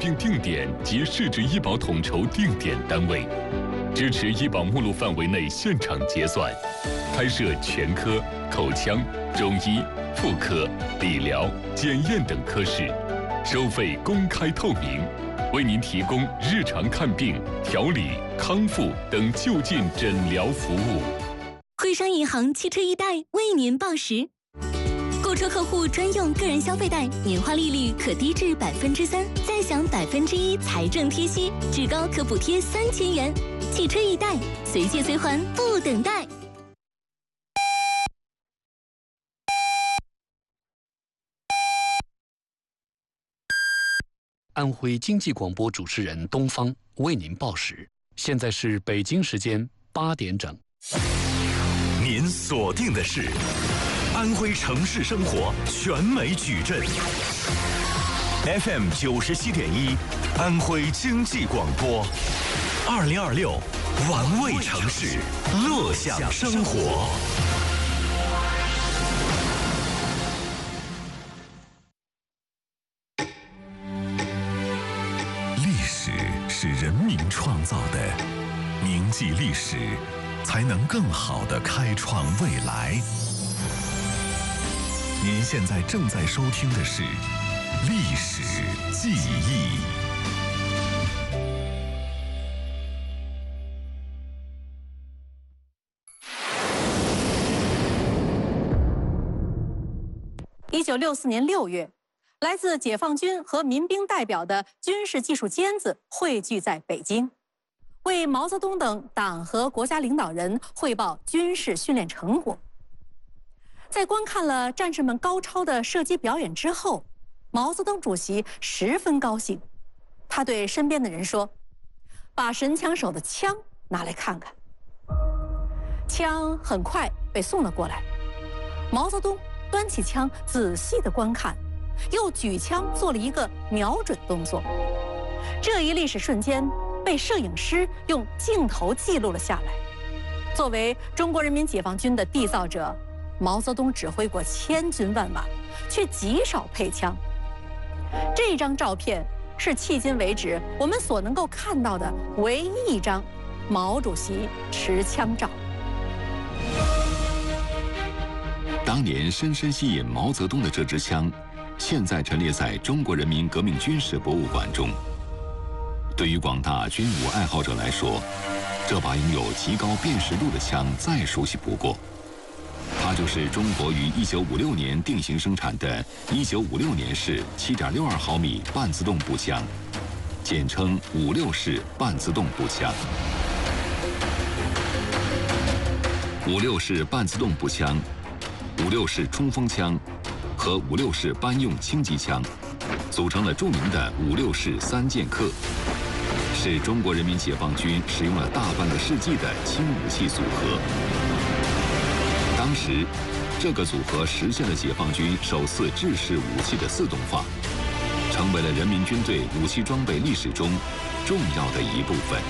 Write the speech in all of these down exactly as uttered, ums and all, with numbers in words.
病定点及市直医保统筹定点单位，支持医保目录范围内现场结算，开设全科、口腔、中医、妇科、理疗、检验等科室，收费公开透明，为您提供日常看病、调理、康复等就近诊疗服务。 汇商银行汽车易贷为您报时。购车客户专用个人消费贷，年化利率可低至百分之三，再享百分之一财政贴息，至高可补贴三千元。汽车易贷，随借随还，不等待。 安徽经济广播主持人东方为您报时，现在是北京时间八点整。 您锁定的是安徽城市生活全美矩阵 F M 九十七点一，安徽经济广播，二零二六玩味城市，乐享生活。历史是人民创造的，铭记历史，才能更好地开创未来。您现在正在收听的是《历史记忆》。 一九六四年六月，来自解放军和民兵代表的军事技术尖子汇聚在北京，为毛泽东等党和国家领导人汇报军事训练成果。在观看了战士们高超的射击表演之后，毛泽东主席十分高兴，他对身边的人说：“把神枪手的枪拿来看看。”枪很快被送了过来，毛泽东端起枪仔细地观看，又举枪做了一个瞄准动作。这一历史瞬间被摄影师用镜头记录了下来。作为中国人民解放军的缔造者，毛泽东指挥过千军万马，却极少配枪。这张照片是迄今为止我们所能够看到的唯一一张毛主席持枪照。 当年深深吸引毛泽东的这支枪，现在陈列在中国人民革命军事博物馆中。对于广大军武爱好者来说，这把拥有极高辨识度的枪再熟悉不过。它就是中国于一九五六年定型生产的一九五六年式七点六二毫米半自动步枪，简称五六式半自动步枪。五六式半自动步枪、五六式冲锋枪和五六式班用轻机枪，组成了著名的五六式三剑客，是中国人民解放军使用了大半个世纪的轻武器组合。当时，这个组合实现了解放军首次制式武器的自动化，成为了人民军队武器装备历史中重要的一部分。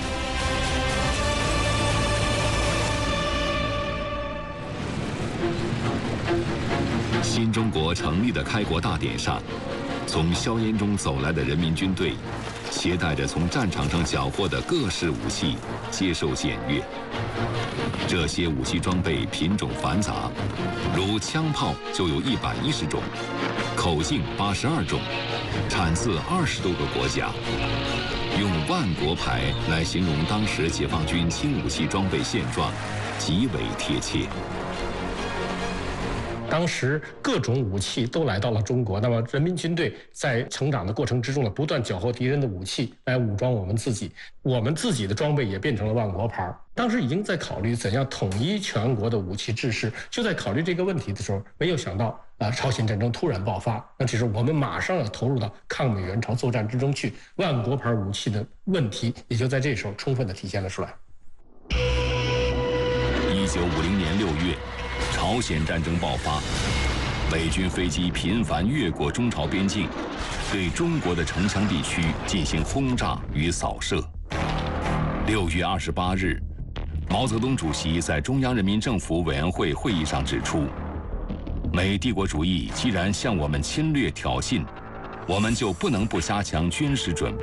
新中国成立的开国大典上，从硝烟中走来的人民军队，携带着从战场上缴获的各式武器，接受检阅。这些武器装备品种繁杂，如枪炮就有一百一十种，口径八十二种，产自二十多个国家。用“万国牌”来形容当时解放军轻武器装备现状，极为贴切。 当时各种武器都来到了中国，那么人民军队在成长的过程之中呢，不断缴获敌人的武器来武装我们自己，我们自己的装备也变成了万国牌。当时已经在考虑怎样统一全国的武器制式，就在考虑这个问题的时候，没有想到啊，朝鲜战争突然爆发，那其实我们马上要投入到抗美援朝作战之中去，万国牌武器的问题也就在这时候充分的体现了出来。 一九五零年六月。朝鲜战争爆发，美军飞机频繁越过中朝边境，对中国的城乡地区进行轰炸与扫射。六月二十八日，毛泽东主席在中央人民政府委员会会议上指出，美帝国主义既然向我们侵略挑衅，我们就不能不加强军事准备。